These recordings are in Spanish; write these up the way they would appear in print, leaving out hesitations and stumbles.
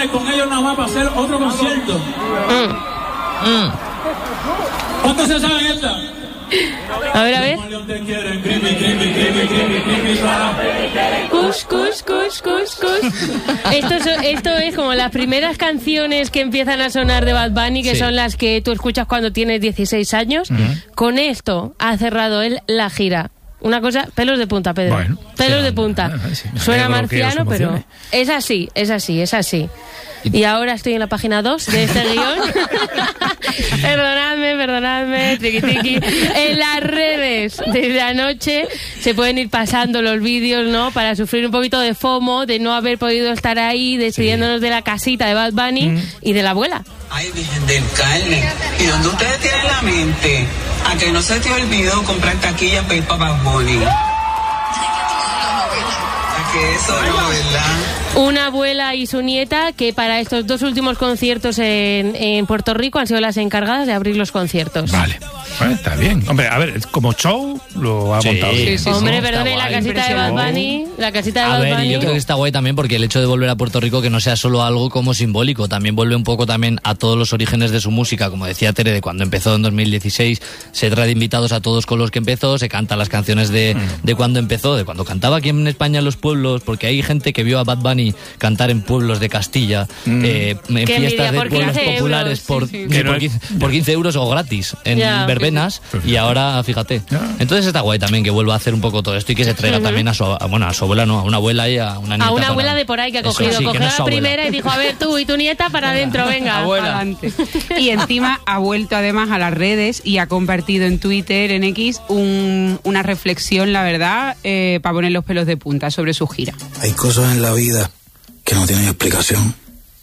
millones con ellos nada más para hacer otro concierto. ¿Cuántos se saben esta? A ver. Kush, kush, kush, kush, kush. Esto es como las primeras canciones que empiezan a sonar de Bad Bunny, que son las que tú escuchas cuando tienes 16 años. Con esto ha cerrado él la gira. Una cosa, pelos de punta, Pedro. Bueno, pelos de punta. Suena marciano, pero es así. Y ahora estoy en la página 2 de este guión. Perdonadme, triqui. En las redes desde anoche se pueden ir pasando los vídeos, ¿no? Para sufrir un poquito de FOMO, de no haber podido estar ahí despidiéndonos de la casita de Bad Bunny y de la abuela. Ay, Virgen del Carmen. ¿Y dónde ustedes tienen la mente? A que no se te olvidó comprar taquilla para ir para Bad Bunny. Que eso no, ¿verdad? Una abuela y su nieta que para estos dos últimos conciertos en Puerto Rico han sido las encargadas de abrir los conciertos. Vale. Bueno, está bien. Hombre, a ver, como show lo ha montado bien. Hombre, perdone, la casita de Bad Bunny, la casita de Bad Bunny. A ver, yo creo que está guay también porque el hecho de volver a Puerto Rico que no sea solo algo como simbólico, también vuelve un poco también a todos los orígenes de su música, como decía Tere, de cuando empezó en 2016, se trae invitados a todos con los que empezó, se canta las canciones de cuando empezó, de cuando cantaba aquí en España en los pueblos, porque hay gente que vio a Bad Bunny cantar en pueblos de Castilla, en fiestas de pueblos populares por 15 euros o gratis, en verbenas, y ahora, fíjate. Entonces está guay también que vuelva a hacer un poco todo esto y que se traiga también a su abuela, no, a una abuela y a una nieta. A una abuela de por ahí que ha cogido, cogió no la primera y dijo, a ver, tú y tu nieta para adentro, venga. Adelante. Y encima ha vuelto además a las redes y ha compartido en Twitter, en X, una reflexión, la verdad, para poner los pelos de punta sobre su gira. Hay cosas en la vida que no tienen explicación.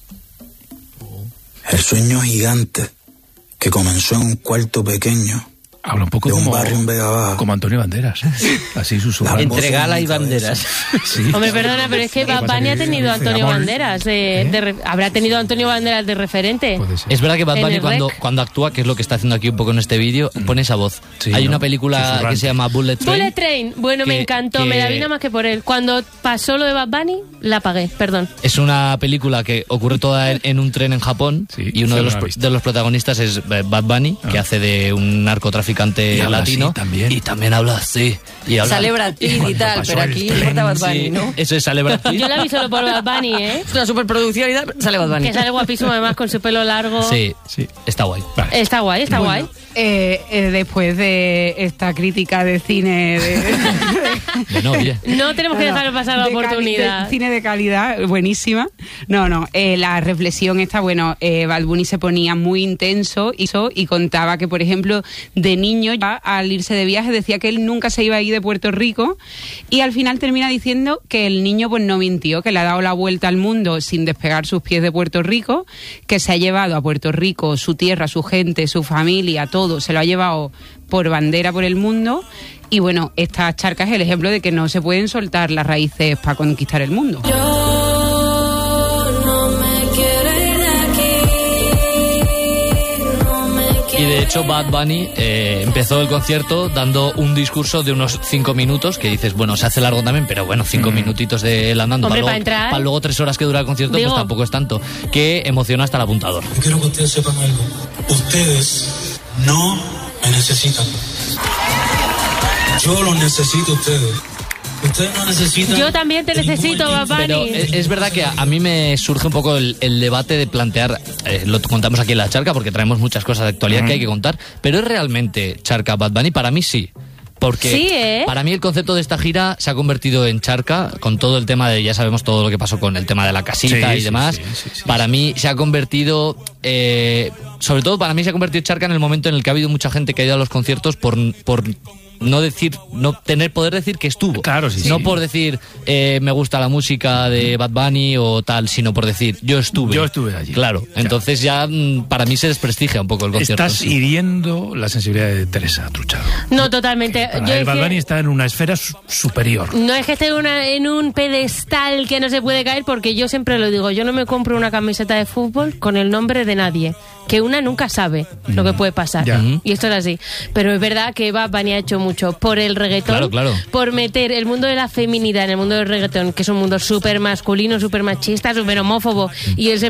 El sueño gigante que comenzó en un cuarto pequeño. Habla un poco de un como, barrio en Vega Baja. Como Antonio Banderas. Así susurrando. Entre gala y banderas. Sí. Hombre, perdona, pero es que Bad Bunny ha tenido a Antonio Banderas. ¿Habrá tenido a Antonio Banderas de referente? Es verdad que Bad Bunny cuando actúa, que es lo que está haciendo aquí un poco en este vídeo, pone esa voz. Sí, hay una película que se llama Bullet Train. Bueno, me encantó, me la vi nada más que por él. Cuando pasó lo de Bad Bunny, la apagué, perdón. Es una película que ocurre toda en un tren en Japón, y uno de los protagonistas es Bad Bunny, que hace de un narcotraficante latino. También. Y también habla así. Y habla... Sale Brad Pitt y tal, pero aquí importa Bad Bunny, ¿no? Eso es, sale Brad Pitt. Yo la vi solo por Bad Bunny, ¿eh? Es una superproducción y tal, sale Bad Bunny. Que sale guapísimo además con su pelo largo. Sí, está guay. Vale. Está guay. Después de esta crítica de cine no tenemos que dejar pasar la oportunidad. Cine de calidad, buenísima. La reflexión está, Bad Bunny se ponía muy intenso y contaba que, por ejemplo, de niño, ya al irse de viaje, decía que él nunca se iba a ir de Puerto Rico, y al final termina diciendo que el niño pues no mintió, que le ha dado la vuelta al mundo sin despegar sus pies de Puerto Rico, que se ha llevado a Puerto Rico su tierra, su gente, su familia, todo, se lo ha llevado por bandera por el mundo. Y bueno, esta charca es el ejemplo de que no se pueden soltar las raíces para conquistar el mundo. Y de hecho Bad Bunny empezó el concierto dando un discurso de unos 5 minutos, que dices, se hace largo también, pero 5 minutitos de él andando. Hombre, para luego 3 horas que dura el concierto, pues tampoco es tanto. Que emociona hasta el apuntador. Yo quiero que ustedes sepan algo. Ustedes no me necesitan. Yo los necesito a ustedes. Ustedes no necesitan. Yo también te necesito, Bad Bunny. Pero es verdad que a mí me surge un poco el debate de plantear, lo contamos aquí en la charca porque traemos muchas cosas de actualidad que hay que contar, pero ¿es realmente charca Bad Bunny? Para mí sí. Porque para mí el concepto de esta gira se ha convertido en charca con todo el tema de, ya sabemos todo lo que pasó con el tema de la casita y demás. Para mí se ha convertido, sobre todo para mí se ha convertido en charca en el momento en el que ha habido mucha gente que ha ido a los conciertos por no poder decir que estuvo. Claro, no por decir me gusta la música de Bad Bunny o tal, sino por decir yo estuve allí. Claro, entonces ya para mí se desprestigia un poco el concierto. Estás hiriendo la sensibilidad de Teresa Truchado. No, totalmente. Bad Bunny está en una esfera superior. No es que esté en un pedestal que no se puede caer, porque yo siempre lo digo, yo no me compro una camiseta de fútbol con el nombre de nadie, que una nunca sabe lo que puede pasar. Y esto es así. Pero es verdad que Bad Bunny ha hecho mucho por el reggaetón, por meter el mundo de la feminidad en el mundo del reggaetón, que es un mundo súper masculino, súper machista, súper homófobo, y él se